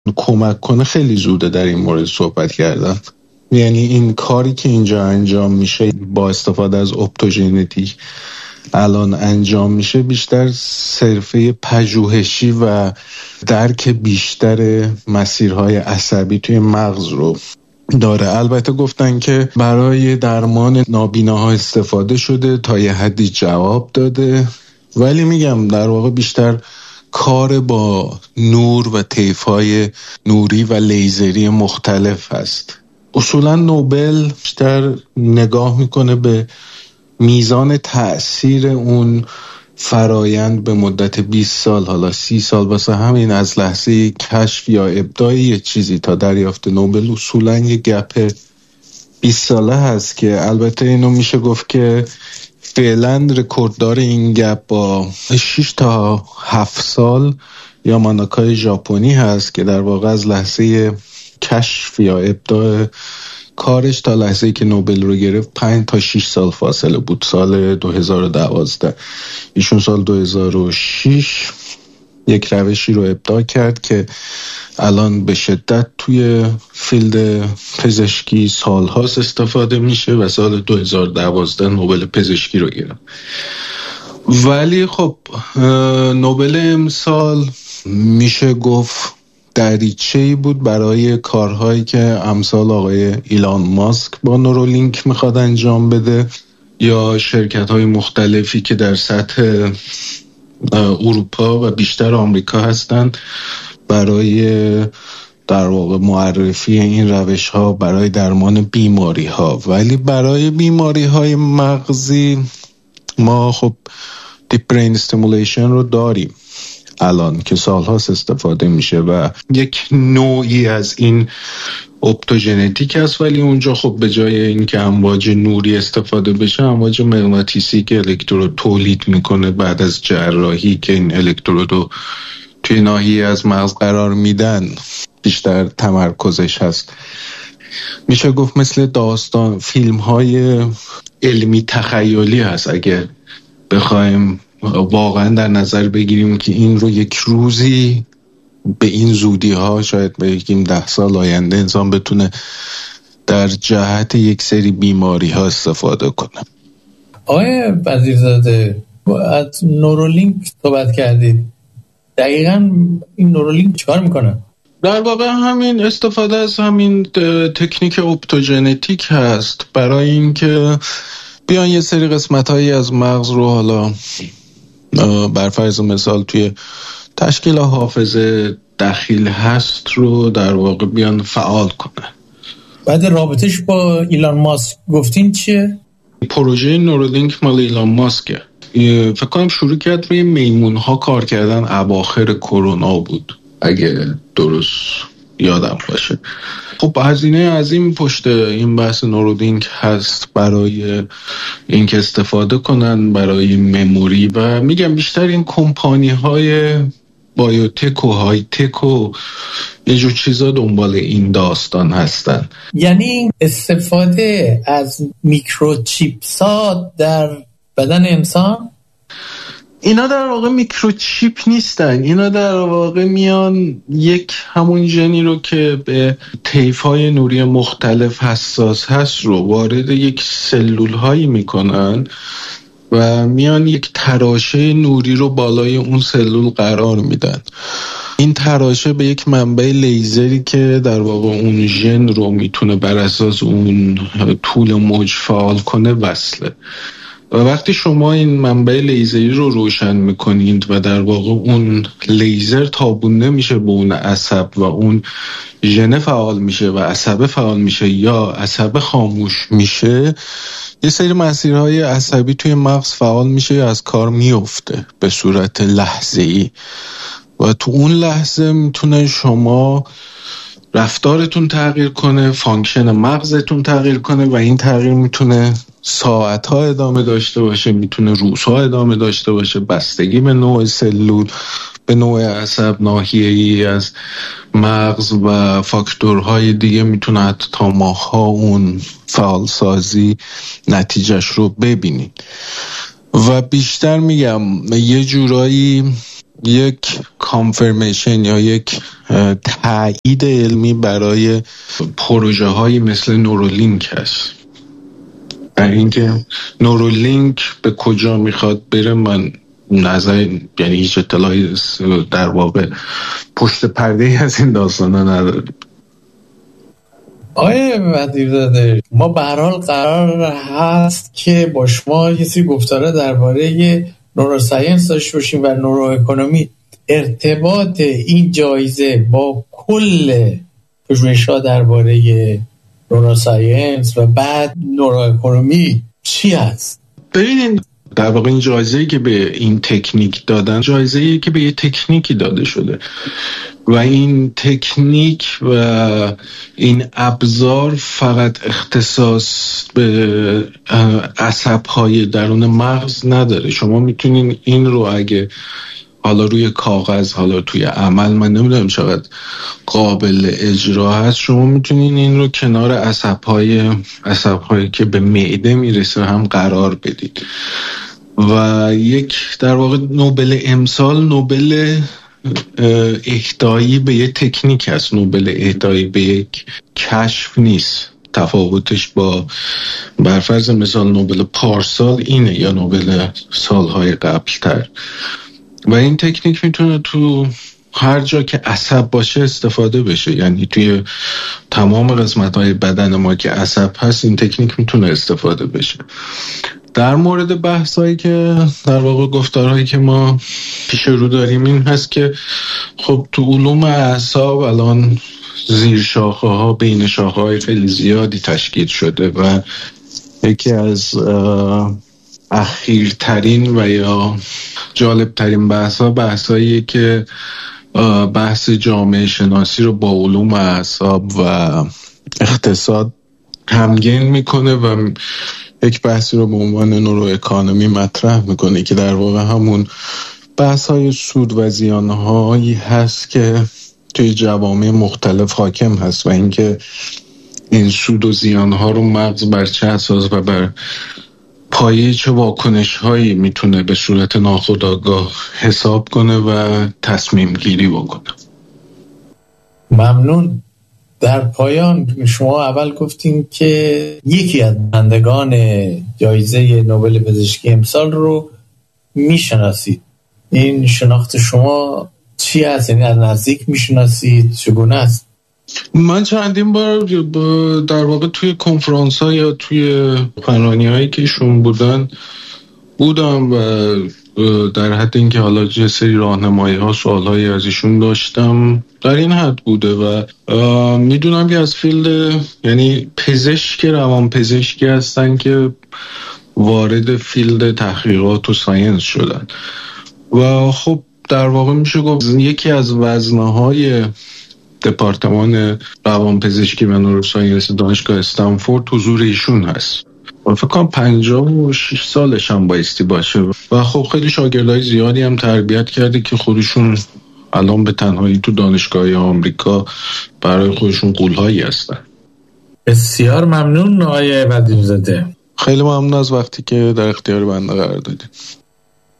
کمک کنه خیلی زوده در این مورد صحبت کردن. یعنی این کاری که اینجا انجام میشه با استفاده از اپتوژنتیک الان انجام میشه بیشتر صرفه پژوهشی و درک بیشتر مسیرهای عصبی توی مغز رو داره. البته گفتن که برای درمان نابیناها استفاده شده، تا یه حدی جواب داده، ولی میگم در واقع بیشتر کار با نور و طیف‌های نوری و لیزری مختلف هست. اصولا نوبل بیشتر نگاه میکنه به میزان تأثیر اون فرایند به مدت 20 سال، حالا 30 سال، واسه همین از لحظه کشف یا ابداع یه چیزی تا دریافت نوبل اصولا یه گپ 20 ساله هست که البته اینو میشه گفت که فعلا رکورددار این گپ با 6 تا 7 سال یاماناکای ژاپنی هست که در واقع از لحظه کشف یا ابداع کارش تا لحظه‌ای که نوبل رو گرفت 5 تا 6 سال فاصله بود. سال 2012 ایشون سال 2006 یک روشی رو ابداع کرد که الان به شدت توی فیلد پزشکی سالهاست استفاده میشه و سال 2012 نوبل پزشکی رو گرفت. ولی خب نوبل امسال میشه گفت دریچه‌ای بود برای کارهایی که امثال آقای ایلان ماسک با نورولینک میخواد انجام بده یا شرکت‌های مختلفی که در سطح اروپا و بیشتر آمریکا هستند برای در واقع معرفی این روش‌ها برای درمان بیماری‌ها. ولی برای بیماری‌های مغزی ما خب دیپ برین استیمولیشن رو داریم الان که سالهاست استفاده میشه و یک نوعی از این اپتوژنتیک است، ولی اونجا خب به جای اینکه امواج نوری استفاده بشه امواج مغناطیسی که الکترود تولید میکنه بعد از جراحی که این الکترود رو توی ناحیه از مغز قرار میدن بیشتر تمرکزش هست. میشه گفت مثل داستان فیلم های علمی تخیلی هست اگه بخوایم واقعا در نظر بگیریم که این رو یک روزی به این زودی ها شاید بگیم 10 سال آینده انسان بتونه در جهت یک سری بیماری ها استفاده کنه. آقای وزیرزاده از نورولینک صحبت کردید، دقیقاً این نورولینک چیکار میکنه؟ در واقع همین استفاده از همین تکنیک اپتوژنتیک هست برای اینکه بیان یه سری قسمت‌هایی از مغز رو حالا بر فرض مثال توی تشکیل حافظه دخیل هست رو در واقع بیان فعال کنه. بعد رابطش با ایلان ماسک گفتین چیه؟ پروژه نورولینک مال ایلان ماسکه. فکر کنم شروع کرد روی میمون‌ها کار کردن اواخر کرونا بود اگه درست یادم باشه. خب هزینه عظیم پشت این بحث نورولینک هست برای اینکه استفاده کنن برای مموری و میگم بیشتر این کمپانی های بایوتک و های تک و یه جور چیزا دنبال این داستان هستن. یعنی استفاده از میکروچیپسات در بدن انسان؟ اینا در واقع میکروچیپ نیستن، اینا در واقع میان یک همون ژنی رو که به طیف‌های نوری مختلف حساس هست رو وارد یک سلول هایی میکنن و میان یک تراشه نوری رو بالای اون سلول قرار میدن. این تراشه به یک منبع لیزری که در واقع اون ژن رو میتونه بر اساس اون طول موج فعال کنه وصله. و وقتی شما این منبع لیزری رو روشن میکنید و در واقع اون لیزر تابون نمیشه به اون عصب و اون ژن فعال میشه و عصب فعال میشه یا عصب خاموش میشه، یه سری مسیرهای عصبی توی مغز فعال میشه یا از کار میفته به صورت لحظه‌ای و تو اون لحظه میتونه شما رفتارتون تغییر کنه، فانکشن مغزتون تغییر کنه و این تغییر میتونه ساعتها ادامه داشته باشه، میتونه روزها ادامه داشته باشه، بستگی به نوع سلول، به نوع عصب، ناحیه‌ای از مغز و فاکتورهای دیگه میتونه حتی تا ماه‌ها اون فعالسازی نتیجهش رو ببینید. و بیشتر میگم یه جورایی یک کانفرمیشن یا یک تایید علمی برای پروژه هایی مثل نورولینک هست. برای اینکه نورولینک به کجا میخواد بره من نظر، یعنی هیچ اطلاعی در واقع پشت پرده از این داستانا نداره. آیه وزیرزاده، ما به هر حال قرار هست که با شما کسی گفتاره درباره نوروساینس داشته باشیم و نورواکونومی. ارتباط این جایزه با کل پژوهش‌ها درباره نوروساینس و بعد نورواکونومی چی هست؟ ببینید، در واقع این جایزه‌ای که به این تکنیک دادن، جایزه‌ای که به یه تکنیکی داده شده و این تکنیک و این ابزار فقط اختصاص به عصب‌های درون مغز نداره. شما میتونین این رو اگه حالا روی کاغذ، حالا توی عمل، من نمیدونم چقدر قابل اجرا هست، شما میتونین این رو کنار عصب‌هایی که به معده میرسه هم قرار بدید و یک در واقع نوبل امسال نوبل اهدایی به یک تکنیک هست، نوبل اهدایی به یک کشف نیست. تفاوتش با برفرض مثال نوبل پارسال اینه یا نوبل سالهای قبلتر. و این تکنیک میتونه تو هر جا که عصب باشه استفاده بشه، یعنی توی تمام قسمت‌های بدن ما که عصب هست این تکنیک میتونه استفاده بشه. در مورد بحثایی که در واقع گفتارهایی که ما پیش رو داریم این هست که خب تو علوم اعصاب الان زیر شاخه ها بین شاخه های خیلی زیادی تشکیل شده و یکی از اخیرترین و یا جالبترین بحثاییه که بحث جامعه شناسی رو با علوم اعصاب و اقتصاد همگین میکنه و یک بحثی رو به عنوان نورواکونومی مطرح میکنه که در واقع همون بحث‌های سود و زیان‌هایی هست که توی جوامع مختلف حاکم هست و اینکه این سود و زیان‌ها رو مغز بر چه اساس و بر پایه چه واکنش‌هایی میتونه به صورت ناخودآگاه حساب کنه و تصمیم گیری بکنه. ممنون. در پایان شما اول گفتیم که یکی از برندگان جایزه نوبل پزشکی امسال رو میشناسید. این شناخت شما چی هست؟ یعنی از نزدیک میشناسید؟ چگونه است؟ من چندین بار در واقع توی کنفرانس ها یا توی فنانی هایی که ایشون بودم و در حد اینکه حالا یه سری راهنمایی ها سوال هایی از ایشون داشتم در این حد بوده و میدونم که از فیلد، یعنی پزشک روان پزشکی هستن که وارد فیلد تحقیقات و ساینس شدن و خب در واقع میشه گفت یکی از وزنه‌های دپارتمان روانپزشکی و نوروساینس دانشگاه استنفورد حضور ایشون هست و فکر کنم 56 سالش هم بایستی باشه و خب خیلی شاگردای زیادی هم تربیت کرده که خودشون الان به تنهایی تو دانشگاه آمریکا برای خودشون غول‌هایی هستن. بسیار ممنون آقای وزیرزاده. خیلی ممنون از وقتی که در اختیار بنده قرار دادید.